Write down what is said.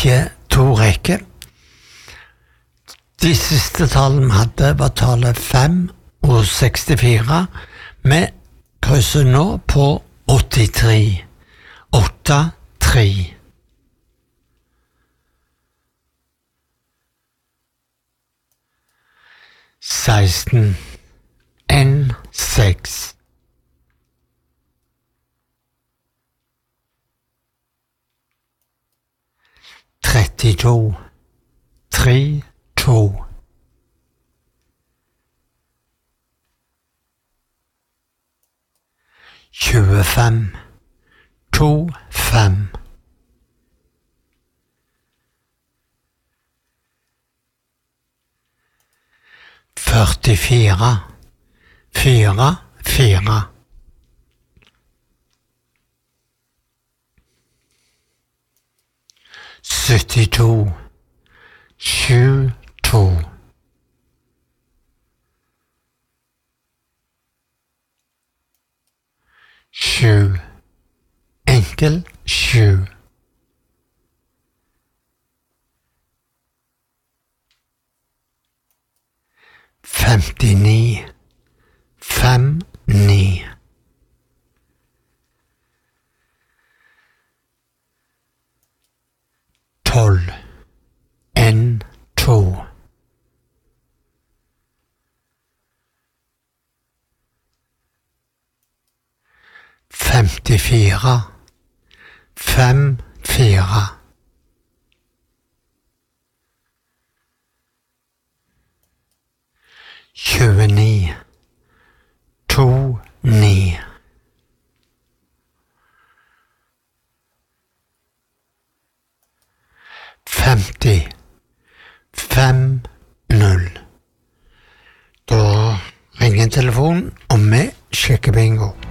ligger 2 rekker. De siste tallene vi hadde var tallet 5 og 64. Vi krysser nå på 83. 8-3. Seksten, 1-6. 32, 3-2. 25, 2-5. 44, 4-4. 72, 7-2. 7, enkel 7. 59, 5-9. 12, 1-2. 54, 5-4. 29, 2-9. 50, 5-0. Da ringer telefonen, og vi sjekker bingo.